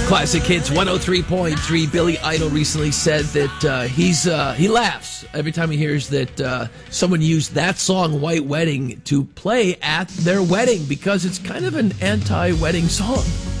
Classic Hits 103.3. Billy Idol recently said that he laughs every time he hears that someone used that song, White Wedding, to play at their wedding because it's kind of an anti-wedding song.